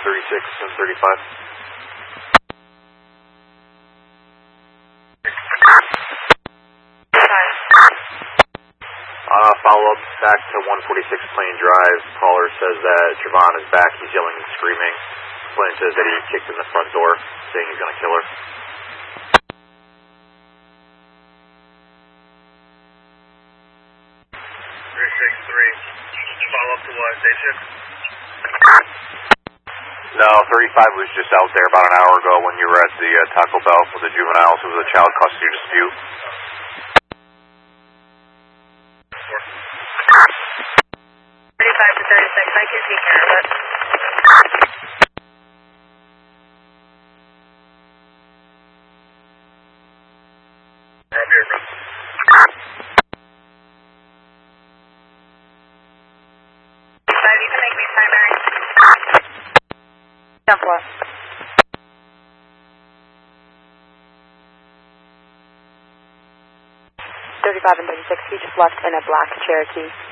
36 and 35. Follow up back to 146 Plain Drive. Caller says that Trevon is back. He's yelling and screaming. Plain says that he kicked in the front door, saying he's going to kill her. 363. Follow up to what? Day shift? No, 35 was just out there about an hour ago when you were at the Taco Bell with the juveniles. It was a child custody dispute. 35 to 36, I can take care of it. I'm here, bro. 35, you can make me primary. 10 floor. 35 and 36, he just left in a black Cherokee.